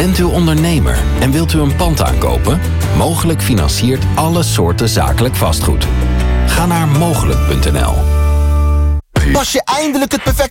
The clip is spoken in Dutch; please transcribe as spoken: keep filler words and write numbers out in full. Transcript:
Bent u ondernemer en wilt u een pand aankopen? Mogelijk financiert alle soorten zakelijk vastgoed. Ga naar mogelijk punt n l. Pas je eindelijk het perfecte